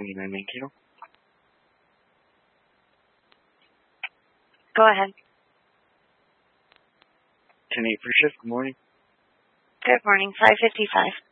29 main kilo. Go ahead. 10-8 for shift. Good morning. Good morning. 555.